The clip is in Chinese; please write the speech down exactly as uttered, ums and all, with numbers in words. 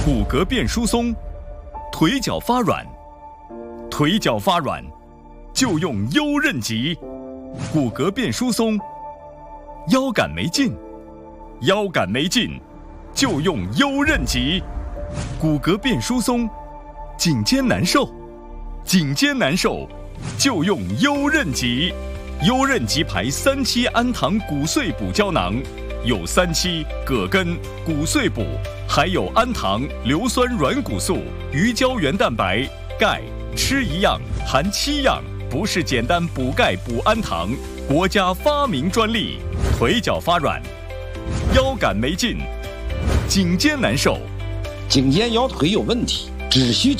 骨骼变疏松，腿脚发软，腿脚发软就用优韧极；骨骼变疏松，腰杆没劲，腰杆没劲就用优韧极；骨骼变疏松，颈肩难受，颈肩难受就用优韧极。优韧极牌三七氨糖骨碎补胶囊，有三七、葛根、骨碎补，还有氨糖、硫酸软骨素、鱼胶原蛋白、钙，吃一样含七样，不是简单补钙补氨糖，国家发明专利。腿脚发软，腰杆没劲，颈肩难受， 颈肩腰腿有问题，只需